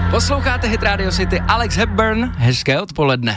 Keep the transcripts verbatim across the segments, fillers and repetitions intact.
Posloucháte Hit Radio City, Alex Hepburn, hezké odpoledne.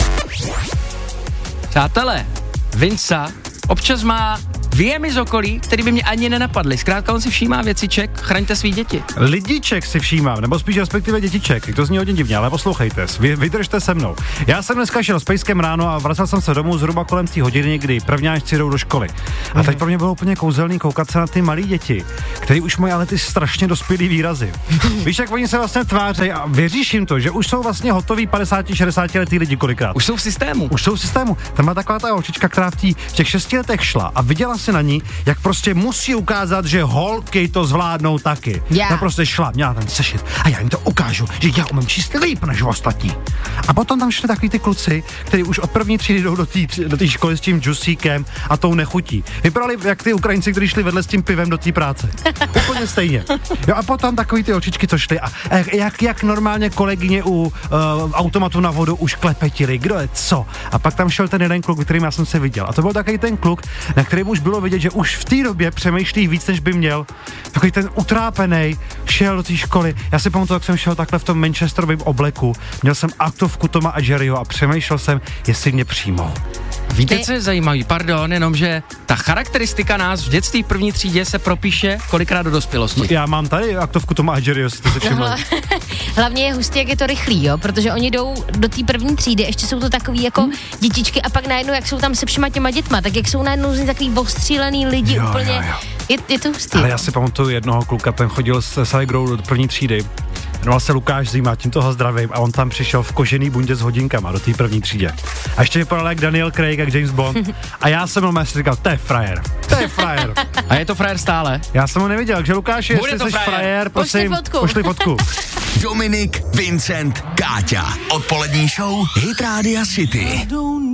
Přátelé, Vinca občas má věmy z okolí, který by mě ani nenapadly. Zkrátka on si všímá věciček, chraňte svý děti. Lidiček si všímám, nebo spíš respektive dětiček. To zní hodně divně, ale poslouchejte, vy, vydržte se mnou. Já jsem dneska šel s pejskem ráno a vracel jsem se domů zhruba kolem té hodiny, kdy prvňáčci jdou do školy. A teď pro mě bylo úplně kouzelný koukat se na ty malí děti, který už mají ale ty strašně dospělý výrazy. Víš, jak oni se vlastně tvářejí a věříš jim to, že už jsou vlastně hotoví padesát šedesát letý lidi kolikrát. Už jsou v systému. Už jsou v systému. Tam má taková ta holčička, která v, tí, v těch šesti letech šla a viděla si na ní, jak prostě musí ukázat, že holky to zvládnou taky. Yeah. Ta prostě šla, měla ten sešit a já jim to ukážu, že já umím číst líp než ostatní. A potom tam šli takový ty kluci, kteří už od první třídy jdou do té do té školy s tím džusíkem a tou nechutí. Vypadali jak ty Ukrajinci, kteří šli vedle s tím pivem do té práce. Úplně stejně. Jo, a potom takový ty očičky, co šli a jak, jak normálně kolegyně u uh, automatu na vodu už klepetili, kdo je co. A pak tam šel ten jeden kluk, kterým já jsem se viděl. A to byl takový ten kluk, na kterém už bylo vidět, že už v té době přemýšlí víc, než by měl. Takový ten utrápený šel do té školy. Já si pamatuju, jak jsem šel takhle v tom manchesterovém obleku. Měl jsem aktovku Toma a Jerryho a přemýšlel jsem, jestli mě přijmou. Víte, co je zajímavý? Pardon, jenom, že ta charakteristika nás v dětství v první třídě se propíše kolikrát do dospělosti. Já mám tady aktovku Toma a Jerryho, jste se všimli. Hlavně je hustý, jak je to rychlý, jo, protože oni jdou do té první třídy, ještě jsou to takový jako hmm. dětičky a pak najednou, jak jsou tam se všema těma dětma, tak jak jsou najednou takový ostřílený lidi jo, úplně, jo, jo. Je, je to hustý. Ale já si pamatuju jednoho kluka, ten chodil s Saigrou do první třídy. Jmenoval se Lukáš Zima, tím toho zdravím a on tam přišel v kožený bundě s hodinkama do té první třídě. A ještě vypadal jak Daniel Craig, jak James Bond. A já jsem mu si říkal, to je frajer, to je frajer. A je to frajer stále? Já jsem ho neviděl, takže Lukáš, jestli jsi frajer, frajer prosím, pošli fotku. Pošli fotku. Dominik, Vincent, Káťa. Odpolední show Hit Radio City.